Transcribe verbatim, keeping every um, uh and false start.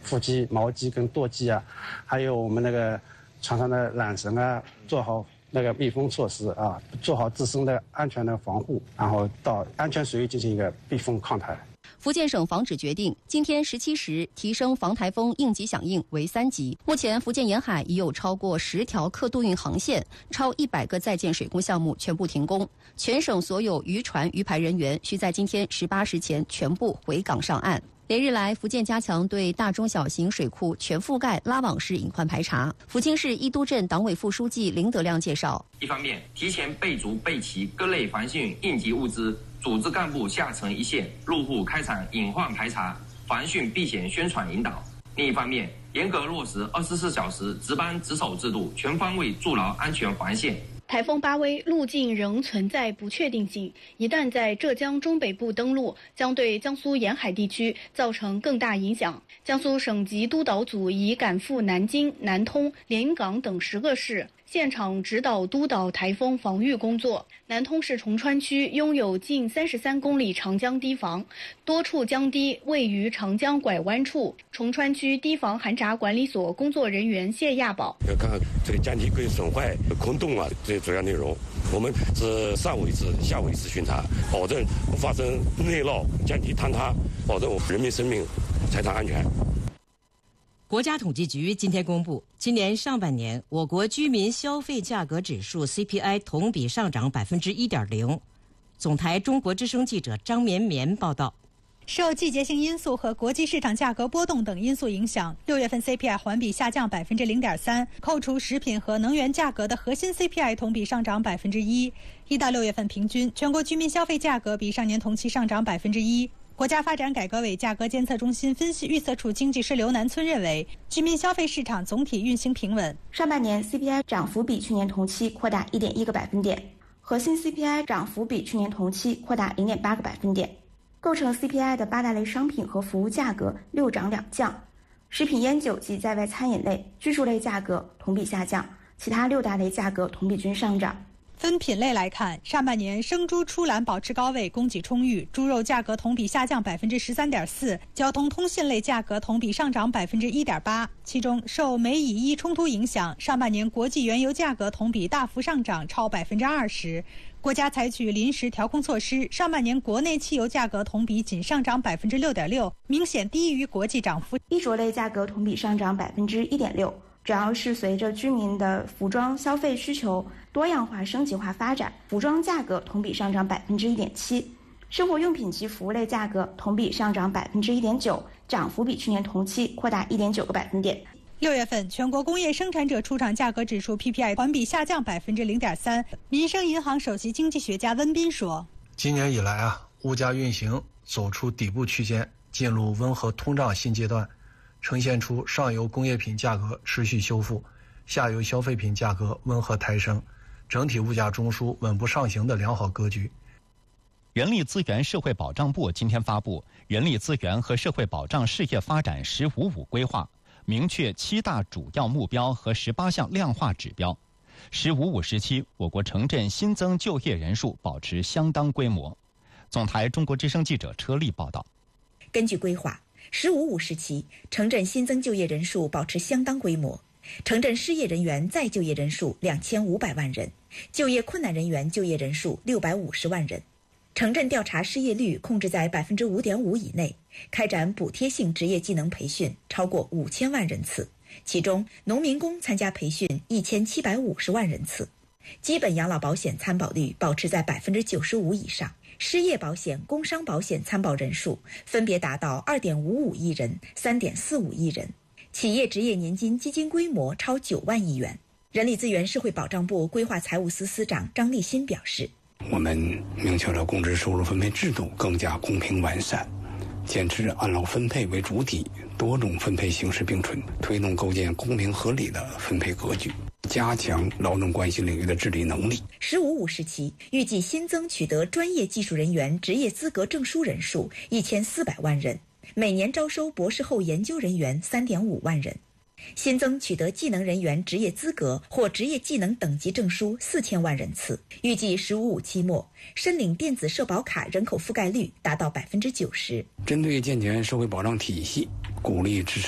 腹肌、毛肌跟舵肌啊，还有我们那个床上的缆绳啊，做好那个密封措施啊，做好自身的安全的防护，然后到安全水域进行一个避风抗台。 福建省防指决定今天十七时提升防台风应急响应为三级。目前福建沿海已有超过十条客渡运航线，超一百个在建水工项目全部停工。全省所有渔船渔排人员需在今天十八时前全部回港上岸。连日来，福建加强对大中小型水库全覆盖拉网式隐患排查。福清市伊都镇党委副书记林德亮介绍： 一方面，提前备足备齐各类防汛应急物资，组织干部下沉一线，入户开展隐患排查、防汛避险宣传引导；另一方面，严格落实二十四小时值班值守制度，全方位筑牢安全防线。 台风巴威路径仍存在不确定性，一旦在浙江中北部登陆，将对江苏沿海地区造成更大影响。江苏省级督导组已赶赴南京、南通、连云港等十个市，现场指导督导台风防御工作。南通市崇川区拥有近三十三公里长江堤防，多处江堤位于长江拐弯处。崇川区堤防涵闸管理所工作人员谢亚宝： 要看看这个江堤可以损坏、空洞啊，这些主要内容。我们是上尾次、下尾次巡查，保证不发生内涝、江堤坍塌，保证人民生命财产安全。 国家统计局今天公布，今年上半年我国居民消费价格指数 C P I 同比上涨百分之一点零。总台中国之声记者张绵绵报道。 受季节性因素和国际市场价格波动等因素影响，六月份 C P I 环比下降百分之零点三，扣除食品和能源价格的核心 C P I 同比上涨百分之一。一到六月份平均，全国居民消费价格比上年同期上涨百分之一。国家发展改革委价格监测中心分析预测处经济师刘南村认为，居民消费市场总体运行平稳。 上半年 C P I 涨幅比去年同期扩大 一点一个百分点，核心 C P I 涨幅比去年同期扩大 零点八个百分点。构成 C P I 的八大类商品和服务价格六涨两降，食品烟酒及在外餐饮类、居住类价格同比下降，其他六大类价格同比均上涨。 分品类来看，上半年生猪出栏保持高位，供给充裕，猪肉价格同比下降百分之十三点四，交通通信类价格同比上涨百分之一点八。其中，受美以伊冲突影响，上半年国际原油价格同比大幅上涨超百分之二十。国家采取临时调控措施，上半年国内汽油价格同比仅上涨百分之六点六，明显低于国际涨幅。 衣着类价格同比上涨百分之一点六。主要是随着居民的服装消费需求多样化升级化发展，服装价格同比上涨百分之一点七，生活用品及服务类价格同比上涨百分之一点九，涨幅比去年同期扩大一点九个百分点。 六月份全国工业生产者出厂价格指数 P P I 环比下降百分之零点三。民生银行首席经济学家温彬说：“ 今年以来啊，物价运行走出底部区间，进入温和通胀新阶段。”呈现出上游工业品价格持续修复，下游消费品价格温和抬升，整体物价中枢稳步上行的良好格局。 人力资源社会保障部今天发布《人力资源和社会保障事业发展“十五五”规划》，明确七大主要目标和十八项量化指标。“十五五”时期，我国城镇新增就业人数保持相当规模。总台中国之声记者车丽报道。 根据规划，十五五时期，城镇新增就业人数保持相当规模，城镇失业人员再就业人数两千五百万人，就业困难人员就业人数六百五十万人，城镇调查失业率控制在百分之五点五以内，开展补贴性职业技能培训超过五千万人次，其中农民工参加培训一千七百五十万人次，基本养老保险参保率保持在百分之九十五以上。失业保险、工伤保险参保人数分别达到 二点五五亿人、三点四五亿人，企业职业年金基金规模超九万亿元。人力资源社会保障部规划财务司司长张立新表示， 我们明确了工资收入分配制度更加公平完善，坚持按劳分配为主体，多种分配形式并存，推动构建公平合理的分配格局，加强劳动关系领域的治理能力。 十五五时期预计新增取得专业技术人员职业资格证书人数一千四百万人，每年招收博士后研究人员三点五万人，新增取得技能人员职业资格或职业技能等级证书四千万人次。预计十五五期末，申领电子社保卡人口覆盖率达到百分之九十。 针对健全社会保障体系，鼓励支持